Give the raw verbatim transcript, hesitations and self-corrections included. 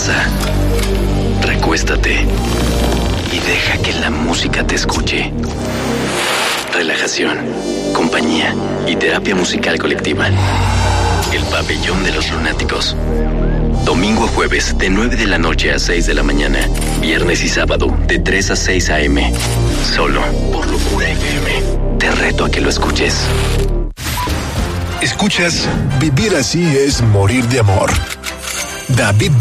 casa. Recuéstate y deja que la música te escuche. Relajación, compañía y terapia musical colectiva. El Pabellón de los Lunáticos. Domingo a jueves de nueve de la noche a seis de la mañana. Viernes y sábado de tres a seis a eme. Solo por Locura F M. Te reto a que lo escuches. Escuchas Vivir así es morir de amor. David